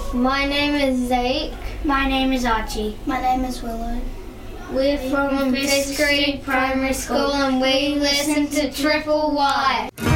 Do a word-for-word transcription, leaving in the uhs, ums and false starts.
My name is Zeke. My name is Archie. My name is Willow. We're from Fisk Creek Primary School and we listen to Triple Y.